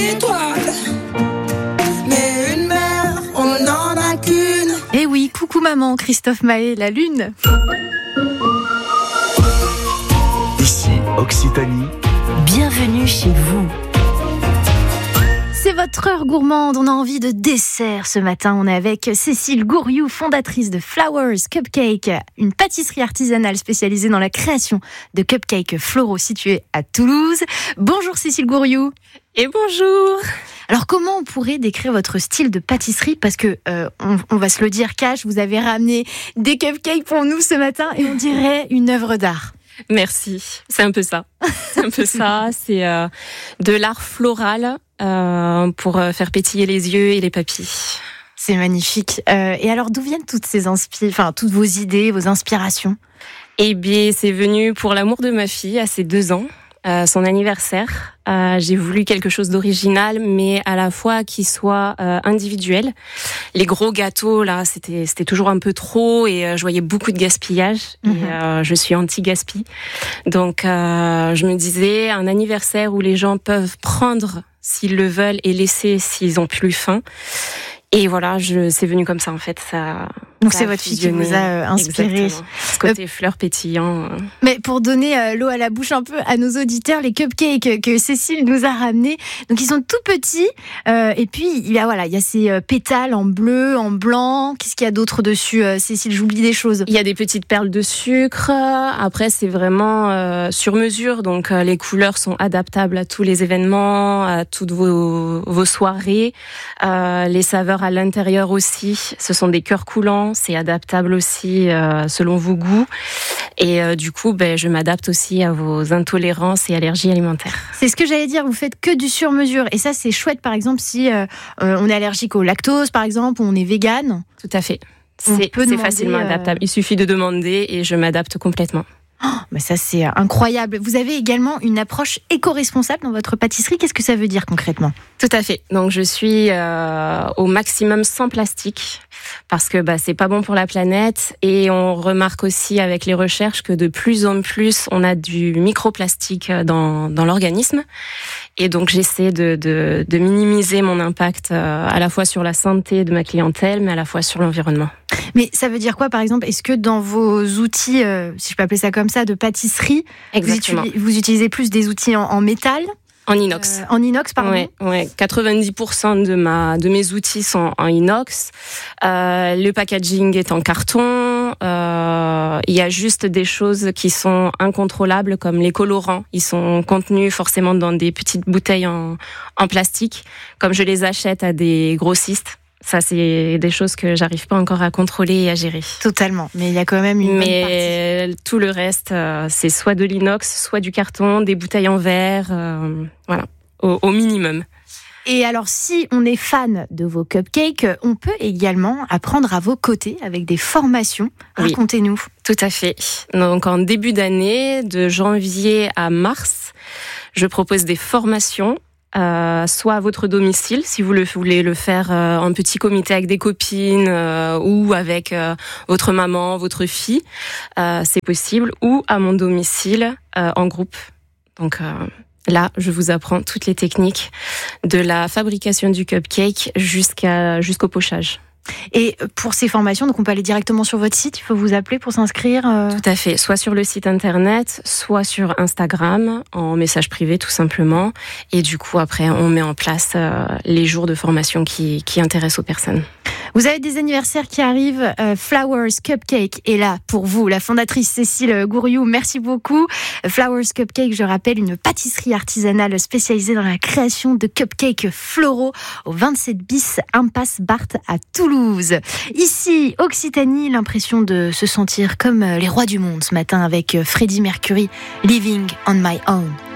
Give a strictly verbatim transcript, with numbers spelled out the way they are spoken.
Étoile, mais une mère, on n'en a qu'une. Eh oui, coucou maman, Christophe Mahé, la lune. Ici, Occitanie. Bienvenue chez vous. C'est votre heure gourmande, on a envie de dessert ce matin. On est avec Cécile Gouriou, fondatrice de Flowers Cupcake, une pâtisserie artisanale spécialisée dans la création de cupcakes floraux située à Toulouse. Bonjour Cécile Gouriou. Et bonjour. Alors comment on pourrait décrire votre style de pâtisserie ? Parce que, euh, on, on va se le dire cash, vous avez ramené des cupcakes pour nous ce matin et on dirait une œuvre d'art. Merci, c'est un peu ça. C'est un peu ça, c'est euh, de l'art floral euh, pour faire pétiller les yeux et les papilles. C'est magnifique. Euh, et alors d'où viennent toutes ces inspi- enfin toutes vos idées, vos inspirations ? Eh bien, c'est venu pour l'amour de ma fille à ses deux ans. Euh, son anniversaire, euh, j'ai voulu quelque chose d'original, mais à la fois qui soit euh, individuel. Les gros gâteaux, là, c'était c'était toujours un peu trop et euh, je voyais beaucoup de gaspillage. Mm-hmm. Et euh, je suis anti-gaspi, donc euh, je me disais un anniversaire où les gens peuvent prendre s'ils le veulent et laisser s'ils ont plus faim. Et voilà, je, c'est venu comme ça en fait. Ça, Donc ça c'est votre fille qui vous a euh, inspiré. Exactement. Ce côté euh, fleur pétillant. Euh. Mais pour donner euh, l'eau à la bouche un peu à nos auditeurs, les cupcakes que Cécile nous a ramenés, donc ils sont tout petits. Euh, et puis il y a voilà, il y a ces euh, pétales en bleu, en blanc. Qu'est-ce qu'il y a d'autre dessus, euh, Cécile ? J'oublie des choses. Il y a des petites perles de sucre. Après c'est vraiment euh, sur mesure, donc euh, les couleurs sont adaptables à tous les événements, à toutes vos, vos soirées. Euh, les saveurs à l'intérieur aussi, ce sont des cœurs coulants, c'est adaptable aussi euh, selon vos goûts. Et euh, du coup, ben, je m'adapte aussi à vos intolérances et allergies alimentaires. C'est ce que j'allais dire, vous faites que du sur-mesure. Et ça, c'est chouette, par exemple, si euh, on est allergique au lactose, par exemple, ou on est végane. Tout à fait. C'est, c'est demander, facilement euh... adaptable. Il suffit de demander et je m'adapte complètement. Oh, mais ça, c'est incroyable. Vous avez également une approche éco-responsable dans votre pâtisserie. Qu'est-ce que ça veut dire concrètement ? Tout à fait. Donc, je suis euh, au maximum sans plastique parce que bah, c'est pas bon pour la planète. Et on remarque aussi avec les recherches que de plus en plus, on a du microplastique dans, dans l'organisme. Et donc, j'essaie de, de, de minimiser mon impact euh, à la fois sur la santé de ma clientèle, mais à la fois sur l'environnement. Mais ça veut dire quoi, par exemple ? Est-ce que dans vos outils, euh, si je peux appeler ça comme ça, de pâtisserie, vous utilisez, vous utilisez plus des outils en, en métal ? En inox. Euh, en inox, pardon. Ouais, ouais. quatre-vingt-dix pour cent de ma de mes outils sont en inox. Euh, le packaging est en carton. Euh, il y a juste des choses qui sont incontrôlables, comme les colorants. Ils sont contenus forcément dans des petites bouteilles en en plastique. Comme je les achète à des grossistes. Ça, c'est des choses que j'arrive pas encore à contrôler et à gérer. Totalement. Mais il y a quand même une Mais bonne partie. Tout le reste, euh, c'est soit de l'inox, soit du carton, des bouteilles en verre, euh, voilà, au, au minimum. Et alors, si on est fan de vos cupcakes, on peut également apprendre à vos côtés avec des formations. Racontez-nous. Oui, tout à fait. Donc, en début d'année, de janvier à mars, je propose des formations. Euh, soit à votre domicile, si vous le voulez le faire euh, en petit comité avec des copines euh, ou avec euh, votre maman, votre fille, euh, c'est possible, ou à mon domicile euh, en groupe. Donc euh, là, je vous apprends toutes les techniques de la fabrication du cupcake jusqu'à jusqu'au pochage. Et pour ces formations, donc on peut aller directement sur votre site, il faut vous appeler pour s'inscrire euh... Tout à fait, soit sur le site internet, soit sur Instagram, en message privé tout simplement. Et du coup, après, on met en place euh, les jours de formation qui, qui intéressent aux personnes. Vous avez des anniversaires qui arrivent, euh, Flowers Cupcake est là pour vous, la fondatrice Cécile Gouriou, merci beaucoup. Flowers Cupcake, je rappelle, une pâtisserie artisanale spécialisée dans la création de cupcakes floraux au vingt-sept bis Impasse Barthes à Toulouse. Ici, Occitanie, l'impression de se sentir comme les rois du monde ce matin avec Freddie Mercury, Living on My Own.